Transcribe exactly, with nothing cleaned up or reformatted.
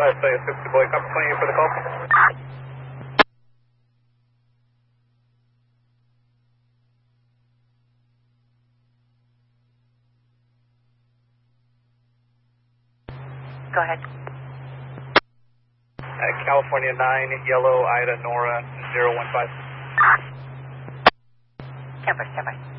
I say sixty Boy, copy twenty for the call. Go ahead. Uh, California nine, Yellow, Ida, Nora, zero one five. Stand by, stand by.